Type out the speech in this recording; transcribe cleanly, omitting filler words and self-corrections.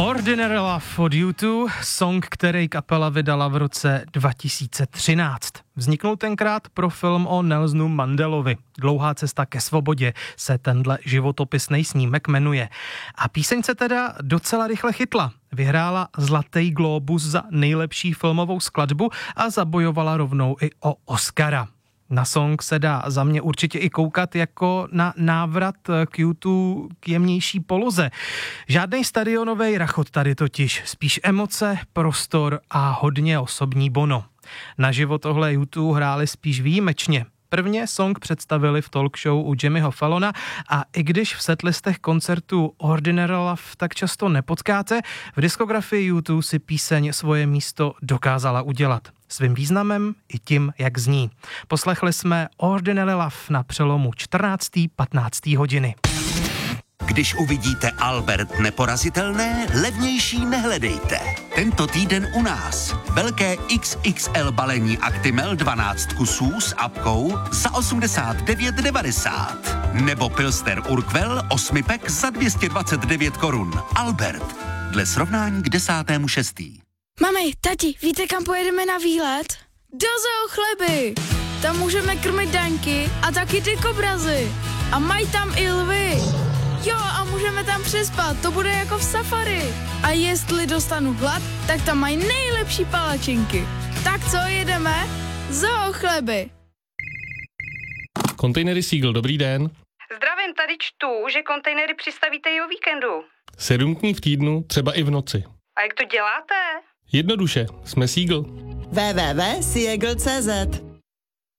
Ordinary Love od U2, song, který kapela vydala v roce 2013. Vzniknul tenkrát pro film o Nelsonu Mandelovi. Dlouhá cesta ke svobodě se tenhle životopisný snímek jmenuje. A píseň se teda docela rychle chytla. Vyhrála Zlatý glóbus za nejlepší filmovou skladbu a zabojovala rovnou i o Oscara. Na song se dá za mě určitě i koukat jako na návrat k U2 k jemnější poloze. Žádnej stadionovej rachot tady totiž, spíš emoce, prostor a hodně osobní Bono. Naživo tohle U2 hráli spíš výjimečně. Prvně song představili v talk show u Jimmyho Fallona a i když v setlistech koncertu Ordinary Love tak často nepotkáte, v diskografii U2 si píseň svoje místo dokázala udělat. Svým významem i tím, jak zní. Poslechli jsme Ordinary Love na přelomu 14. 15. hodiny. Když uvidíte Albert neporazitelné, levnější nehledejte. Tento týden u nás. Velké XXL balení Actimel 12 kusů s apkou za 89,90. Nebo Pilsner Urquell 8 pack za 229 korun. Albert. Dle srovnání k 10.6. Mami, tati, víte, kam pojedeme na výlet? Do Zoo Chleby! Tam můžeme krmit daňky a taky ty kobrazy. A mají tam i lvy. Jo, a můžeme tam přespat, to bude jako v safari. A jestli dostanu hlad, tak tam mají nejlepší palačinky. Tak co, jedeme? Zoo Chleby! Kontejnery Seagull, dobrý den. Zdravím, tady čtu, že kontejnery přistavíte i o víkendu. 7 dní v týdnu, třeba i v noci. A jak to děláte? Jednoduše, jsme Seagull. www.seagull.cz